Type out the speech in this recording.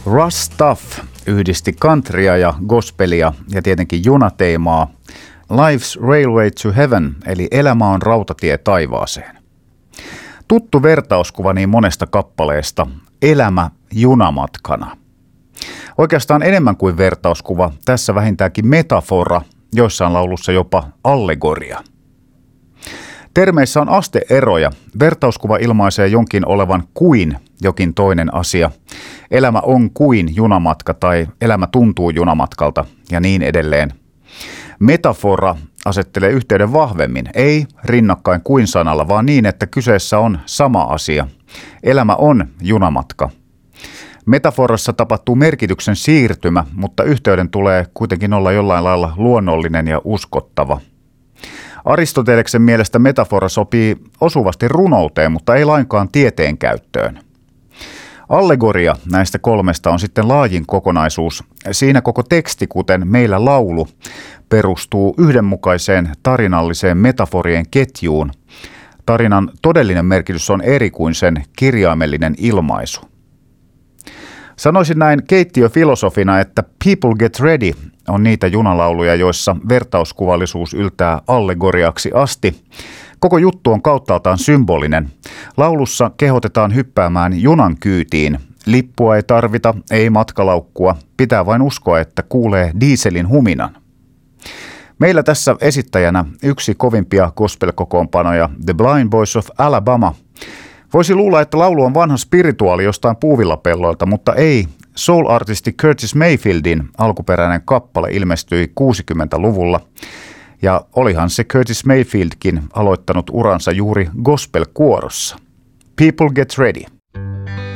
Russ Tuff yhdisti countrya ja gospelia ja tietenkin junateemaa Life's Railway to Heaven, eli elämä on rautatie taivaaseen. Tuttu vertauskuva niin monesta kappaleesta, elämä junamatkana. Oikeastaan enemmän kuin vertauskuva, tässä vähintäänkin metafora, joissain laulussa jopa allegoria. Termeissä on asteeroja. Vertauskuva ilmaisee jonkin olevan kuin jokin toinen asia. Elämä on kuin junamatka tai elämä tuntuu junamatkalta ja niin edelleen. Metafora asettelee yhteyden vahvemmin, ei rinnakkain kuin sanalla, vaan niin, että kyseessä on sama asia. Elämä on junamatka. Metaforassa tapahtuu merkityksen siirtymä, mutta yhteyden tulee kuitenkin olla jollain lailla luonnollinen ja uskottava. Aristoteleksen mielestä metafora sopii osuvasti runouteen, mutta ei lainkaan tieteen käyttöön. Allegoria näistä kolmesta on sitten laajin kokonaisuus. Siinä koko teksti, kuten meillä laulu, perustuu yhdenmukaiseen tarinalliseen metaforien ketjuun. Tarinan todellinen merkitys on eri kuin sen kirjaimellinen ilmaisu. Sanoisin näin keittiöfilosofina, että People Get Ready on niitä junalauluja, joissa vertauskuvallisuus yltää allegoriaksi asti. Koko juttu on kauttaaltaan symbolinen. Laulussa kehotetaan hyppäämään junan kyytiin. Lippua ei tarvita, ei matkalaukkua. Pitää vain uskoa, että kuulee dieselin huminan. Meillä tässä esittäjänä yksi kovimpia gospel-kokoonpanoja, The Blind Boys of Alabama. Voisi luulla, että laulu on vanha spirituaali jostain puuvillapelloilta, mutta ei. Soul-artisti Curtis Mayfieldin alkuperäinen kappale ilmestyi 60-luvulla. Ja olihan se Curtis Mayfieldkin aloittanut uransa juuri gospel-kuorossa. People Get Ready.